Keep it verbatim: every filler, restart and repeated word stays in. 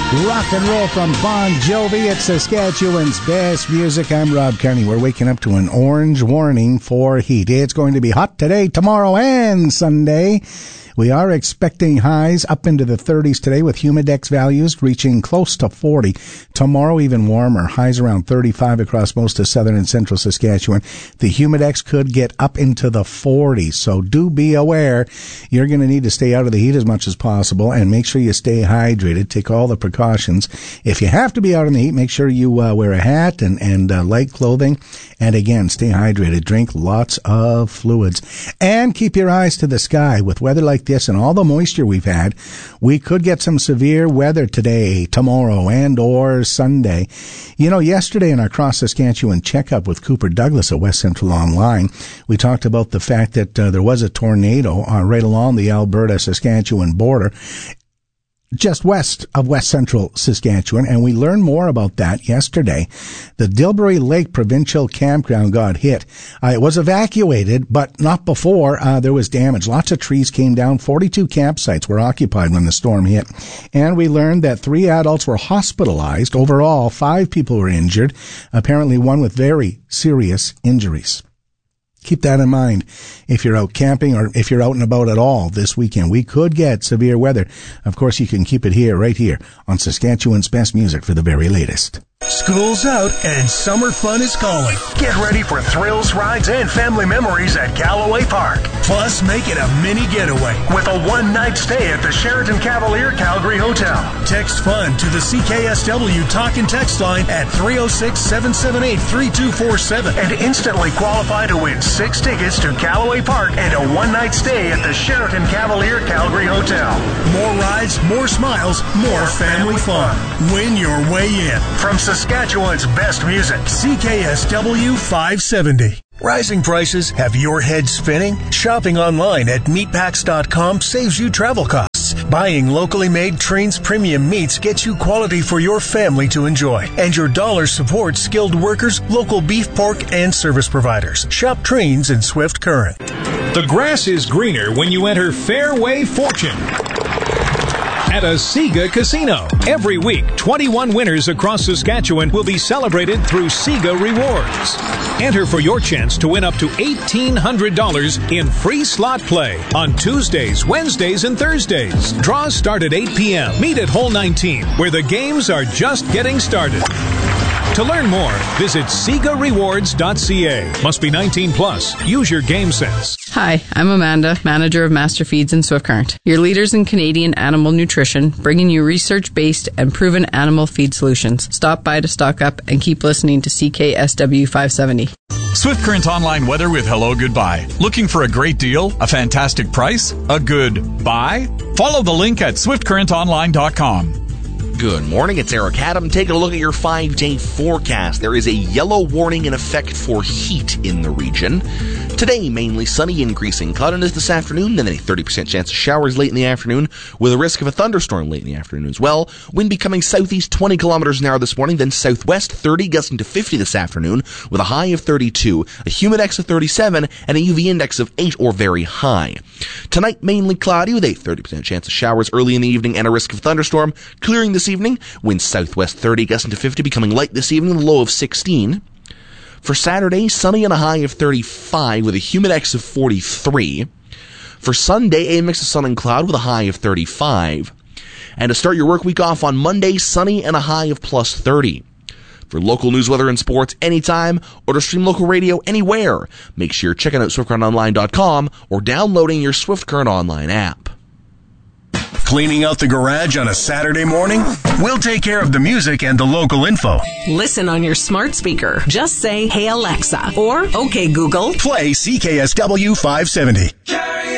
Rock and roll from Bon Jovi. It's Saskatchewan's best music. I'm Rob Kearney. We're waking up to an orange warning for heat. It's going to be hot today, tomorrow, and Sunday. We are expecting highs up into the thirties today with humidex values reaching close to forty. Tomorrow, even warmer. Highs around thirty-five across most of southern and central Saskatchewan. The humidex could get up into the forties, so do be aware. You're going to need to stay out of the heat as much as possible and make sure you stay hydrated. Take all the precautions. If you have to be out in the heat, make sure you uh, wear a hat and, and uh, light clothing. And again, stay hydrated. Drink lots of fluids. And keep your eyes to the sky. With weather like this and all the moisture we've had, we could get some severe weather today, tomorrow, and or Sunday. You know, yesterday in our Cross Saskatchewan checkup with Cooper Douglas at West Central Online, we talked about the fact that uh, there was a tornado uh, right along the Alberta-Saskatchewan border, just west of West Central Saskatchewan, and we learned more about that yesterday. The Dilbury Lake Provincial Campground got hit. Uh, it was evacuated, but not before uh, there was damage. Lots of trees came down. forty-two campsites were occupied when the storm hit. And we learned that three adults were hospitalized. Overall, five people were injured, apparently one with very serious injuries. Keep that in mind if you're out camping or if you're out and about at all this weekend. We could get severe weather. Of course, you can keep it here, right here, on Saskatchewan's best music for the very latest. School's out and summer fun is calling. Get ready for thrills, rides, and family memories at Galloway Park. Plus, make it a mini getaway with a one-night stay at the Sheraton Cavalier Calgary Hotel. Text FUN to the C K S W talk and text line at three oh six, seven seven eight, three two four seven and instantly qualify to win six tickets to Galloway Park and a one-night stay at the Sheraton Cavalier Calgary Hotel. More rides, more smiles, more family fun. Win your way in. From Saskatchewan's best music, C K S W five seventy. Rising prices have your head spinning? Shopping online at meatpacks dot com saves you travel costs. Buying locally made Trains premium meats gets you quality for your family to enjoy. And your dollar supports skilled workers, local beef, pork, and service providers. Shop Trains in Swift Current. The grass is greener when you enter Fairway Fortune at a Sega Casino. Every week, twenty-one winners across Saskatchewan will be celebrated through Sega Rewards. Enter for your chance to win up to eighteen hundred dollars in free slot play on Tuesdays, Wednesdays, and Thursdays. Draws start at eight p.m. Meet at Hole nineteen, where the games are just getting started. To learn more, visit Sega Rewards dot c a. Must be nineteen plus. Use your game sense. Hi, I'm Amanda, manager of Master Feeds in Swift Current. Your leaders in Canadian animal nutrition, bringing you research-based and proven animal feed solutions. Stop by to stock up and keep listening to C K S W five seventy. Swift Current online weather with Hello Goodbye. Looking for a great deal? A fantastic price? A good buy? Follow the link at swift current online dot com. Good morning, it's Eric Adam. Taking a look at your five-day forecast. There is a yellow warning in effect for heat in the region. Today, mainly sunny, increasing cloudiness this afternoon, then a thirty percent chance of showers late in the afternoon, with a risk of a thunderstorm late in the afternoon as well. Wind becoming southeast twenty kilometers an hour this morning, then southwest thirty, gusting to fifty this afternoon, with a high of thirty-two, a humidex of thirty-seven, and a U V index of eight or very high. Tonight, mainly cloudy, with a thirty percent chance of showers early in the evening and a risk of thunderstorm. Clearing this evening, winds southwest thirty, gusting to fifty, becoming light this evening, with a low of sixteen. For Saturday, sunny and a high of thirty-five with a humidex of forty-three. For Sunday, a mix of sun and cloud with a high of thirty-five. And to start your work week off on Monday, sunny and a high of plus thirty. For local news, weather, and sports anytime, or to stream local radio anywhere, make sure you're checking out swift current online dot com or downloading your Swift Current Online app. Cleaning out the garage on a Saturday morning? We'll take care of the music and the local info. Listen on your smart speaker. Just say, "Hey Alexa," or "Okay Google." Play C K S W five seventy.